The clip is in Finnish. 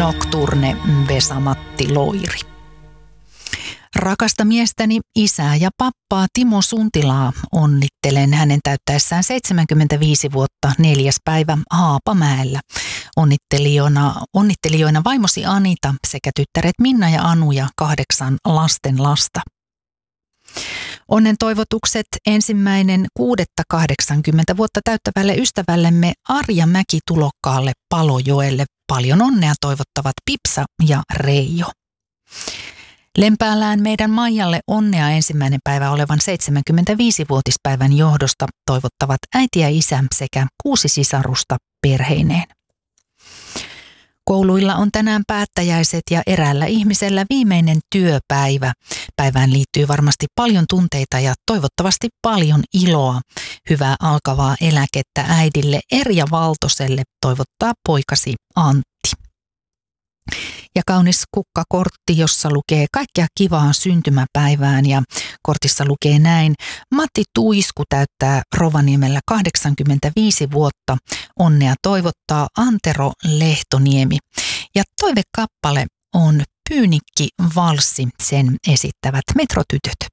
Nocturne Vesa-Matti Loiri. Rakasta miestäni, isää ja pappaa Timo Suntilaa onnittelen hänen täyttäessään 75 vuotta 4. päivä Haapamäellä. Onnittelijoina vaimosi Anita sekä tyttäret Minna ja Anu ja 8 lastenlasta. Onnen toivotukset 1.6.80 vuotta täyttävälle ystävällemme Arja Mäki-Tulokkaalle Palojoelle. Paljon onnea toivottavat Pipsa ja Reijo. Lempäällään meidän Maijalle onnea 1. päivä olevan 75-vuotispäivän johdosta toivottavat äiti ja isä sekä 6 sisarusta perheineen. Kouluilla on tänään päättäjäiset ja eräällä ihmisellä viimeinen työpäivä. Päivään liittyy varmasti paljon tunteita ja toivottavasti paljon iloa. Hyvää alkavaa eläkettä äidille Erja Valtoselle toivottaa poikasi Antti. Ja kaunis kukkakortti, jossa lukee kaikkea kivaa syntymäpäivään ja kortissa lukee näin. Matti Tuisku täyttää Rovaniemellä 85 vuotta. Onnea toivottaa Antero Lehtoniemi. Ja toivekappale on Pyynikki valssi, sen esittävät Metrotytöt.